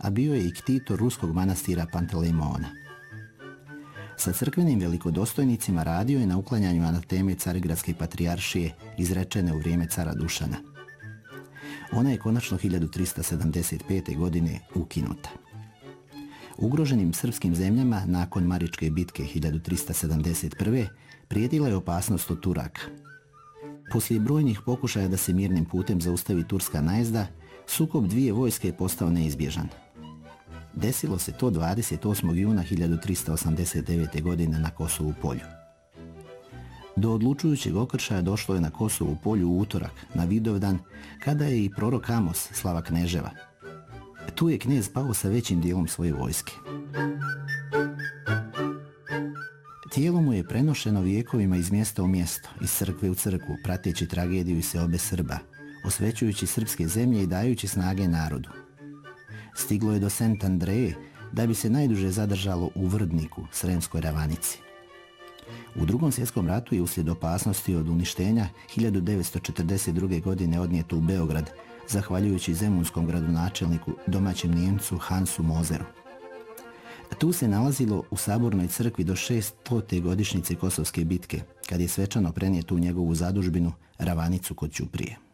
a bio je i ktitor ruskog manastira Pantelejmona. Sa crkvenim velikodostojnicima radio je na uklanjanju anateme Carigradske patrijaršije izrečene u vrijeme cara Dušana. Ona je konačno 1375. godine ukinuta. Ugroženim srpskim zemljama nakon Maričke bitke 1371. prijetila je opasnost od Turaka. Poslije brojnih pokušaja da se mirnim putem zaustavi turska najezda, sukob dvije vojske je postao neizbježan. Desilo se to 28. juna 1389. godine na Kosovu polju. Do odlučujućeg okršaja došlo je na Kosovu polju u utorak, na Vidovdan, kada je i prorok Amos slava kneževa. Tu je knez pao sa većim dijelom svoje vojske. Tijelo mu je prenošeno vijekovima iz mjesta u mjesto, iz crkve u crkvu, prateći tragediju i seobe Srba, osvećujući srpske zemlje i dajući snage narodu. Stiglo je do Sent Andreje, da bi se najduže zadržalo u Vrdniku, Sremskoj ravanici. U Drugom svjetskom ratu je uslijed opasnosti od uništenja 1942. godine odnijeto u Beograd, zahvaljujući zemunskom gradonačelniku, domaćem Nijemcu Hansu Mozeru. Tu se nalazilo u sabornoj crkvi do 600. godišnjice Kosovske bitke, kad je svečano prenijeto u njegovu zadužbinu Ravanicu kod Ćuprije.